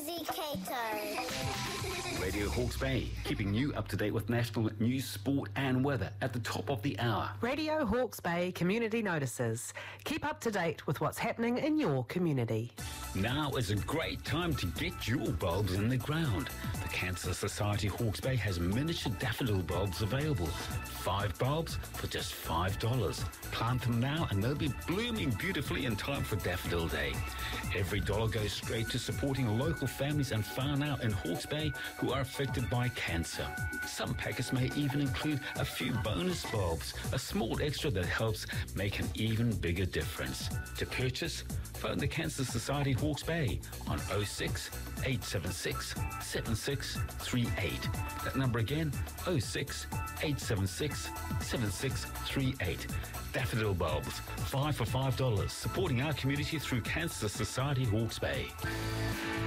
Susie Cato. Radio Hawke's Bay, keeping you up to date with national news, sport and weather at the top of the hour. Radio Hawke's Bay Community Notices. Keep up to date with what's happening in your community. Now is a great time to get your bulbs in the ground. The Cancer Society Hawke's Bay has miniature daffodil bulbs available. 5 bulbs for just $5. Plant them now and they'll be blooming beautifully in time for Daffodil Day. Every dollar goes straight to supporting local families and whānau in Hawke's Bay who are affected by cancer. Some packets may even include a few bonus bulbs, a small extra that helps make an even bigger difference. To purchase, phone the Cancer Society Hawke's Bay on 06 876 7638. That number again, 06 876 7638. Daffodil bulbs, 5 for $5, supporting our community through Cancer Society Hawke's Bay.